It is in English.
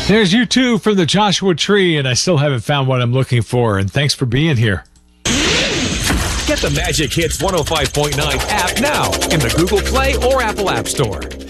There's you two from the Joshua Tree, and I still haven't found what I'm looking for. And thanks for being here. Get the Magic Hits 105.9 app now in the Google Play or Apple App Store.